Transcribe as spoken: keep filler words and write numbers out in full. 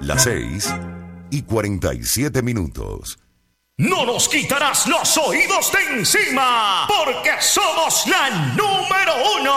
Las seis y cuarenta y siete minutos. No nos quitarás los oídos de encima, porque somos la número uno.